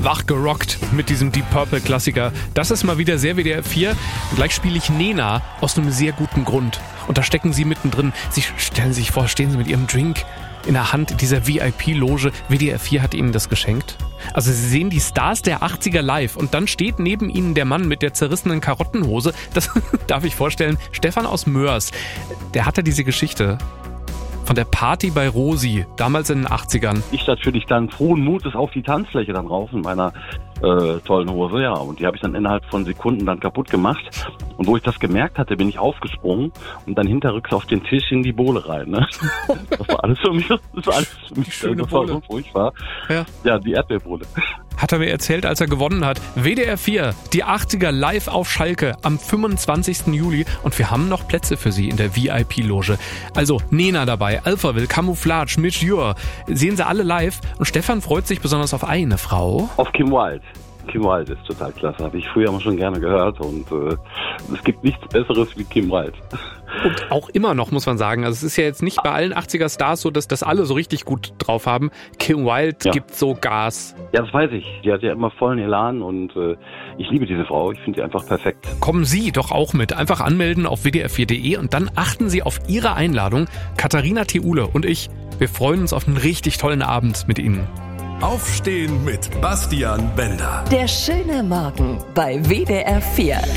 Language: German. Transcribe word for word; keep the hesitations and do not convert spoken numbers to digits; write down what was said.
wachgerockt mit diesem Deep Purple Klassiker. Das ist mal wieder sehr W D R vier. Und gleich spiele ich Nena aus einem sehr guten Grund. Und da stecken Sie mittendrin. Sie stellen sich vor, stehen Sie mit Ihrem Drink in der Hand in dieser V I P-Loge. W D R vier hat Ihnen das geschenkt. Also Sie sehen die Stars der achtziger live und dann steht neben Ihnen der Mann mit der zerrissenen Karottenhose. Das darf ich vorstellen. Stefan aus Mörs. Der hatte diese Geschichte von der Party bei Rosi, damals in den achtzigern. Ich natürlich dann frohen Mutes auf die Tanzfläche dann rauf in meiner äh, tollen Hose, ja. Und die habe ich dann innerhalb von Sekunden dann kaputt gemacht. Und wo ich das gemerkt hatte, bin ich aufgesprungen und dann hinterrücks auf den Tisch in die Bohle rein. Ne? Das war alles für mich, das war alles für mich, schöne das war Bohle. so furchtbar. Ja. Ja, die Erdbeerbohle. Hat er mir erzählt, als er gewonnen hat. W D R vier, die achtziger live auf Schalke am fünfundzwanzigsten Juli. Und wir haben noch Plätze für Sie in der V I P-Loge. Also Nena dabei, Alphaville, Camouflage, Monsieur. Sehen Sie alle live. Und Stefan freut sich besonders auf eine Frau. Auf Kim Wilde. Kim Wilde ist total klasse, habe ich früher mal schon gerne gehört und äh, es gibt nichts Besseres wie Kim Wilde. Und auch immer noch, muss man sagen. Also es ist ja jetzt nicht bei allen achtziger-Stars so, dass das alle so richtig gut drauf haben. Kim Wilde Ja. gibt so Gas. Ja, das weiß ich. Die hat ja immer vollen Elan und äh, ich liebe diese Frau. Ich finde sie einfach perfekt. Kommen Sie doch auch mit. Einfach anmelden auf w d r vier punkt d e und dann achten Sie auf Ihre Einladung. Katharina Theule und ich, wir freuen uns auf einen richtig tollen Abend mit Ihnen. Aufstehen mit Bastian Bender. Der schöne Morgen bei W D R vier.